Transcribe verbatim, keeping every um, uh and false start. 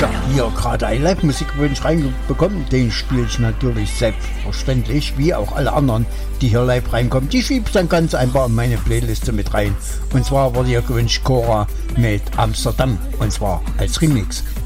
Tja, hier gerade ein Live-Musikwunsch reinbekommen. Den spiele ich natürlich selbstverständlich, wie auch alle anderen, die hier live reinkommen. Die schiebe ich dann ganz einfach in meine Playliste mit rein. Und zwar wurde hier gewünscht Cora mit Amsterdam. Und zwar als Remix.